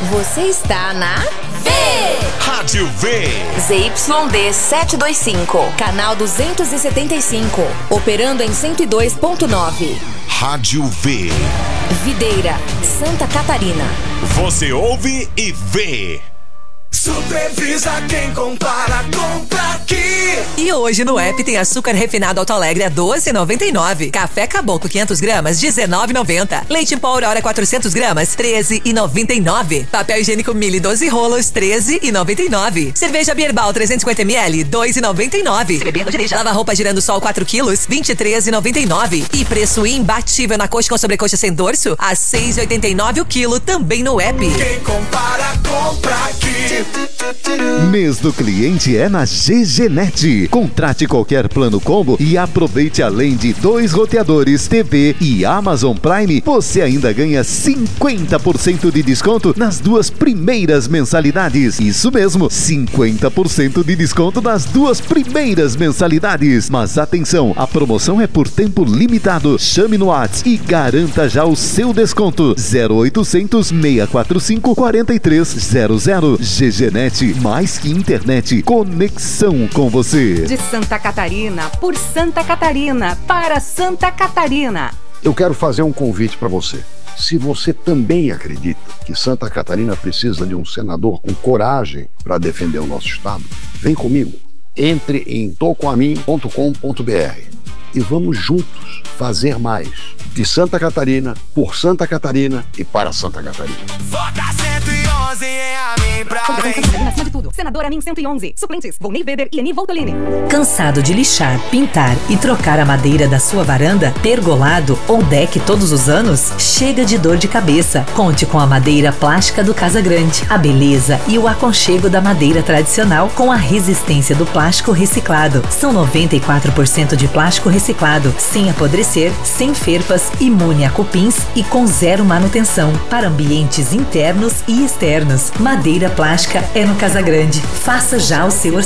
Você está na Rádio V. ZYD 725, canal 275, operando em 102.9. Rádio V. Videira, Santa Catarina. Você ouve e vê. Supervisa quem compara, compra aqui. E hoje no app tem açúcar refinado Alto Alegre a R$12,99. Café Caboclo 500 gramas, R$19,90. Leite em pó Aurora 400 gramas, R$13,99. Papel higiênico Mili 12 rolos, R$13,99. Cerveja Bierbal 350 ml, R$2,99. Bebendo dirija. Lava roupa girando sol 4 quilos, R$23,99. E preço imbatível na coxa com sobrecoxa sem dorso, a R$6,89 o quilo, também no app. Quem compara, compra aqui. Mês do cliente é na GGNet. Contrate qualquer plano combo e aproveite, além de 2 roteadores, TV e Amazon Prime, você ainda ganha 50% de desconto nas 2 primeiras mensalidades. Isso mesmo, 50% de desconto nas 2 primeiras mensalidades. Mas atenção, a promoção é por tempo limitado. Chame no WhatsApp e garanta já o seu desconto. 0800 645 4300. GGNet, mais que internet, conexão com você. De Santa Catarina, por Santa Catarina, para Santa Catarina. Eu quero fazer um convite para você. Se você também acredita que Santa Catarina precisa de um senador com coragem para defender o nosso estado, vem comigo. Entre em tocoamin.com.br e vamos juntos fazer mais. De Santa Catarina, por Santa Catarina e para Santa Catarina. Vota 111 em Amin pra Santa Catarina acima de tudo. Senador Amin 111. Suplentes, Volney Weber e Eni Voltolini. Cansado de lixar, pintar e trocar a madeira da sua varanda, pergolado ou deck todos os anos? Chega de dor de cabeça. Conte com a madeira plástica do Casa Grande. A beleza e o aconchego da madeira tradicional com a resistência do plástico reciclado. São 94% de plástico reciclado, sem apodrecer, sem ferpas, imune a cupins e com zero manutenção. Para ambientes internos e externos. Madeira plástica é no Casa Grande. Faça já o seu